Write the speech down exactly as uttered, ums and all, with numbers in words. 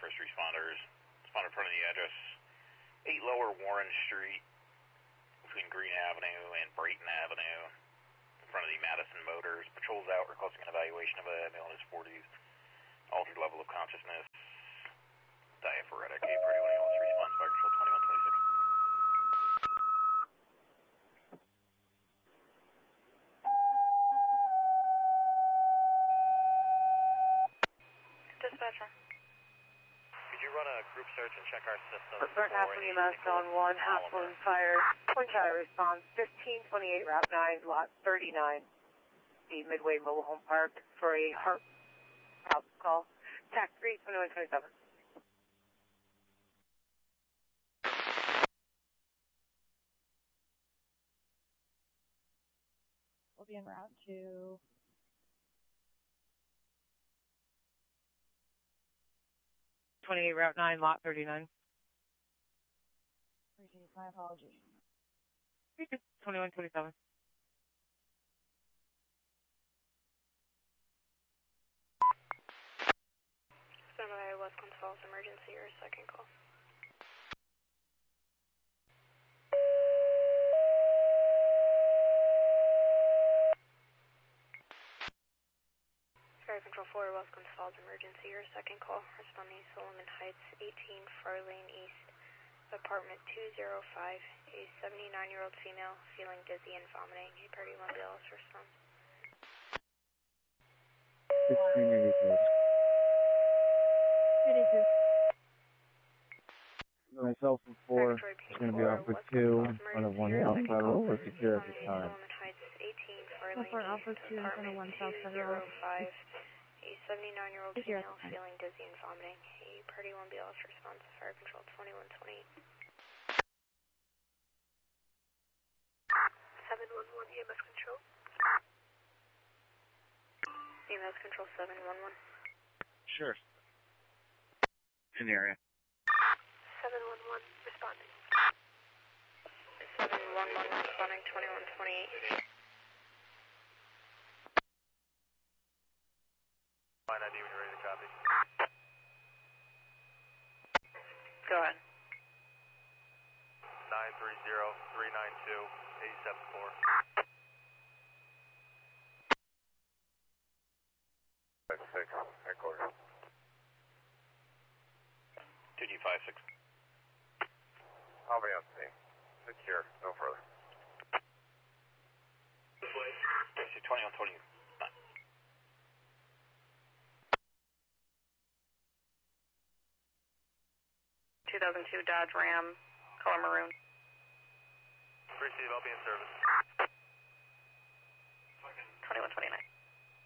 first responders. Responded in front of the address, eight Lower Warren Street, between Green Avenue and Brayton Avenue, in front of the Madison Motors. Patrol's out requesting an evaluation of a male in his forties, altered level of consciousness, diaphoretic, eight thirty-one, let's respond, Fire Control twenty-one twenty-six. Dispatcher. Could you run a group search and check our system? Burnt Halfling E M S on one, Halfling Fire, Point Tower response, fifteen twenty-eight Route nine, Lot thirty-nine, the Midway Mobile Home Park for a heart house call. Tac three, twenty-one twenty-seven. We'll be en route to twenty-eight Route nine, Lot thirty-nine. Appreciate my apologies. twenty-one twenty-seven. Stand by West Gonzales emergency or second call. Fire Control four, West Gonzales emergency or second call. Responding Solomon Heights, eighteen Far Lane East, apartment two oh five. A seventy-nine-year-old female feeling dizzy and vomiting. A party one B L S response. sixteen eighty-two. eighty-two. Myself and four is going to be off for two on a one South Federal. We're secure at this time. Solomon Heights, eighteen Far One Lane for East, Alpha two in front of one South Federal. two oh five. A seventy-nine-year-old Is here. female feeling dizzy and vomiting. A party one B L S response. Fire Control twenty-one twenty. seven one one E M S Control. E M S Control seven one one. Sure. In the area. seven one one responding. seven one one responding twenty-one twenty-eight. Fine I D when you're ready to copy. Go ahead. nine three zero, three nine two, eight seven four. Six, headquarters. two G five six. I'll be on scene. Secure, no further. twenty-one twenty. two thousand two Dodge Ram, color maroon. Appreciate it, I'll be in service.